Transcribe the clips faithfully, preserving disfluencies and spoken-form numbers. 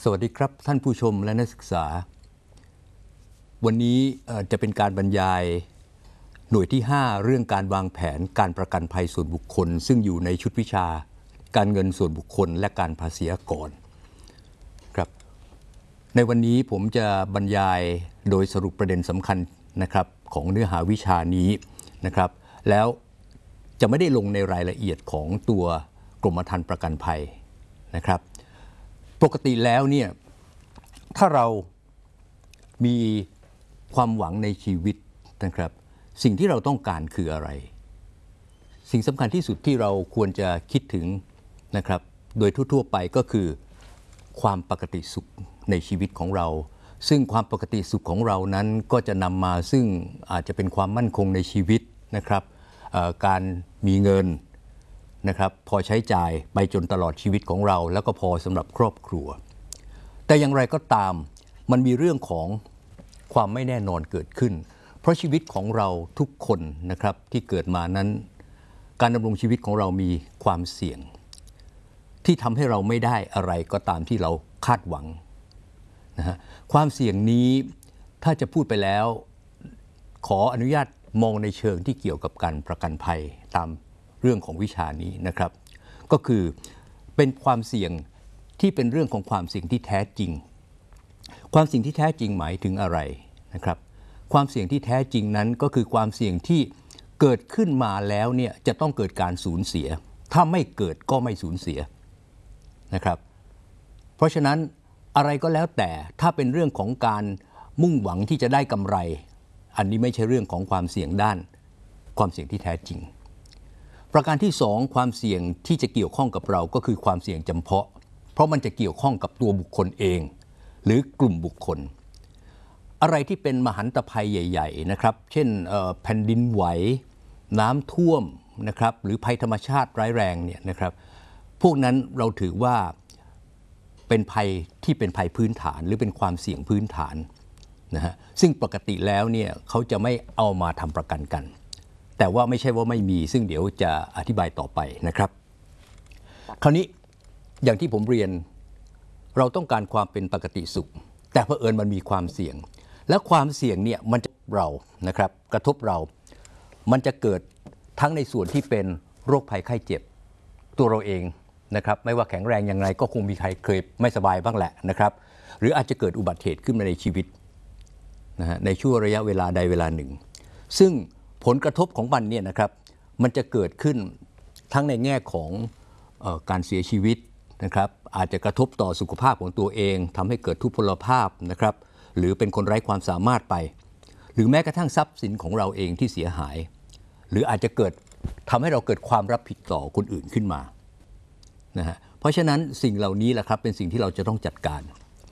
สวัสดีครับท่านผู้ชมและนักศึกษาวันนี้จะเป็นการบรรยายหน่วยที่ห้าเรื่องการวางแผนการประกันภัยส่วนบุคคลซึ่งอยู่ในชุดวิชาการเงินส่วนบุคคลและการภาษีอากรครับในวันนี้ผมจะบรรยายโดยสรุปประเด็นสำคัญนะครับของเนื้อหาวิชานี้นะครับแล้วจะไม่ได้ลงในรายละเอียดของตัวกรมธรรม์ประกันภัยนะครับปกติแล้วเนี่ยถ้าเรามีความหวังในชีวิตนะครับสิ่งที่เราต้องการคืออะไรสิ่งสำคัญที่สุดที่เราควรจะคิดถึงนะครับโดยทั่วๆไปก็คือความปกติสุขในชีวิตของเราซึ่งความปกติสุขของเรานั้นก็จะนำมาซึ่งอาจจะเป็นความมั่นคงในชีวิตนะครับการมีเงินนะครับพอใช้จ่ายไปจนตลอดชีวิตของเราแล้วก็พอสำหรับครอบครัวแต่อย่างไรก็ตามมันมีเรื่องของความไม่แน่นอนเกิดขึ้นเพราะชีวิตของเราทุกคนนะครับที่เกิดมานั้นการดำรงชีวิตของเรามีความเสี่ยงที่ทำให้เราไม่ได้อะไรก็ตามที่เราคาดหวังนะฮะความเสี่ยงนี้ถ้าจะพูดไปแล้วขออนุญาตมองในเชิงที่เกี่ยวกับการประกันภัยตามเรื่องของวิชานี้นะครับก็คือเป็นความเสี่ยงที่เป็นเรื่องของความเสี่ยงที่แท้จริงความเสี่ยงที่แท้จริงหมายถึงอะไรนะครับความเสี่ยงที่แท้จริงนั้นก็คือความเสี่ยงที่เกิดขึ้นมาแล้วเนี่ยจะต้องเกิดการสูญเสียถ้าไม่เกิดก็ไม่สูญเสียนะครับเพราะฉะนั้นอะไรก็แล้วแต่ถ้าเป็นเรื่องของการมุ่งหวังที่จะได้กำไรอันนี้ไม่ใช่เรื่องของความเสี่ยงด้านความเสี่ยงที่แท้จริงประการที่สองความเสี่ยงที่จะเกี่ยวข้องกับเราก็คือความเสี่ยงจำเพาะเพราะมันจะเกี่ยวข้องกับตัวบุคคลเองหรือกลุ่มบุคคลอะไรที่เป็นมหันตภัยใหญ่ๆนะครับเช่นแผ่นดินไหวน้ำท่วมนะครับหรือภัยธรรมชาติร้ายแรงเนี่ยนะครับพวกนั้นเราถือว่าเป็นภัยที่เป็นภัยพื้นฐานหรือเป็นความเสี่ยงพื้นฐานนะฮะซึ่งปกติแล้วเนี่ยเขาจะไม่เอามาทำประกันกันแต่ว่าไม่ใช่ว่าไม่มีซึ่งเดี๋ยวจะอธิบายต่อไปนะครับคราวนี้อย่างที่ผมเรียนเราต้องการความเป็นปกติสุขแต่เผอิญมันมีความเสี่ยงและความเสี่ยงเนี่ยมันจะเรานะครับกระทบเรามันจะเกิดทั้งในส่วนที่เป็นโรคภัยไข้เจ็บตัวเราเองนะครับไม่ว่าแข็งแรงอย่างไรก็คงมีใครเคยไม่สบายบ้างแหละนะครับหรืออาจจะเกิดอุบัติเหตุขึ้นมาในชีวิตนะฮะในช่วงระยะเวลาใดเวลาหนึ่งซึ่งผลกระทบของมันเนี่ยนะครับมันจะเกิดขึ้นทั้งในแง่ของเอ่อการเสียชีวิตนะครับอาจจะกระทบต่อสุขภาพของตัวเองทำให้เกิดทุพพลภาพนะครับหรือเป็นคนไร้ความสามารถไปหรือแม้กระทั่งทรัพย์สินของเราเองที่เสียหายหรืออาจจะเกิดทำให้เราเกิดความรับผิดต่อคนอื่นขึ้นมานะฮะเพราะฉะนั้นสิ่งเหล่านี้แหละครับเป็นสิ่งที่เราจะต้องจัดการ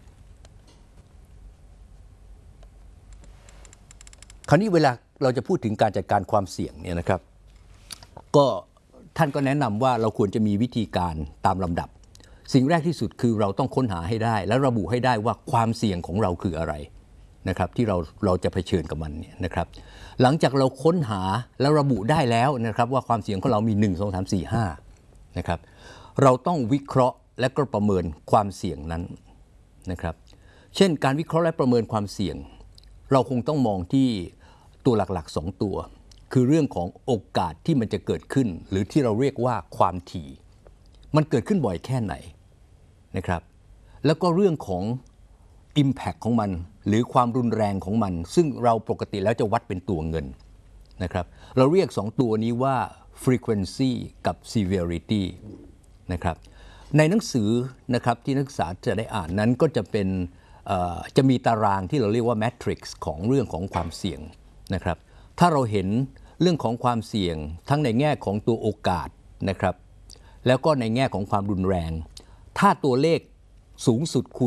คราวนี้เวลาเราจะพูดถึงการจัดการความเสี่ยงเนี่ยนะครับก็ท่านก็แนะนำว่าเราควรจะมีวิธีการตามลำดับสิ่งแรกที่สุดคือเราต้องค้นหาให้ได้และระบุให้ได้ว่าความเสี่ยงของเราคืออะไรนะครับที่เราเราจะเผชิญกับมันเนี่ยนะครับหลังจากเราค้นหาแล้วระบุได้แล้วนะครับว่าความเสี่ยงของเรามีหนึ่ง สอง สาม สี่ ห้านะครับเราต้องวิเคราะห์และก็ประเมินความเสี่ยงนั้นนะครับเช่นการวิเคราะห์และประเมินความเสี่ยงเราคงต้องมองที่ตัวหลักๆสองตัวคือเรื่องของโอกาสที่มันจะเกิดขึ้นหรือที่เราเรียกว่าความถี่มันเกิดขึ้นบ่อยแค่ไหนนะครับแล้วก็เรื่องของ impact ของมันหรือความรุนแรงของมันซึ่งเราปกติแล้วจะวัดเป็นตัวเงินนะครับเราเรียกสองตัวนี้ว่า frequency กับ severity นะครับในหนังสือนะครับที่นักศึกษาจะได้อ่านนั้นก็จะเป็นจะมีตารางที่เราเรียกว่า matrix ของเรื่องของความเสี่ยงนะครับถ้าเราเห็นเรื่องของความเสี่ยงทั้งในแง่ของตัวโอกาสนะครับแล้วก็ในแง่ของความรุนแรงถ้าตัวเลขสูงสุดคูณ